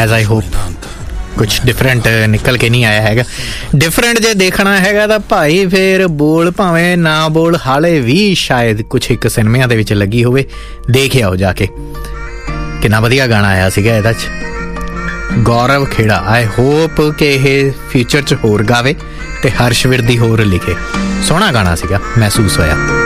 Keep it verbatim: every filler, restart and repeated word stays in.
As I hope ਕੁਛ different ਨਿਕਲ ਕੇ ਨਹੀਂ ਆਇਆ ਹੈਗਾ। ਡਿਫਰੈਂਟ ਜੇ ਦੇਖਣਾ ਹੈਗਾ ਤਾਂ ਭਾਈ ਫਿਰ ਬੋਲ ਭਾਵੇਂ ਨਾ ਬੋਲ ਹਾਲੇ ਵੀ ਸ਼ਾਇਦ ਕੁਛ ਇੱਕ ਸਿਨੇਮਿਆਂ ਦੇ ਵਿੱਚ ਲੱਗੀ ਹੋਵੇ, ਦੇਖ ਆਓ ਜਾ ਕੇ। ਕਿੰਨਾ ਵਧੀਆ ਗਾਣਾ ਆਇਆ ਸੀਗਾ ਇਹਦਾ 'ਚ, ਗੌਰਵ ਖੇੜਾ। ਆਈ ਹੋਪ ਕਿ ਇਹ ਫਿਊਚਰ 'ਚ ਹੋਰ ਗਾਵੇ ਅਤੇ ਹਰਸ਼ਵਿਰਦੀ ਹੋਰ ਲਿਖੇ। ਸੋਹਣਾ ਗਾਣਾ ਸੀਗਾ, ਮਹਿਸੂਸ ਹੋਇਆ।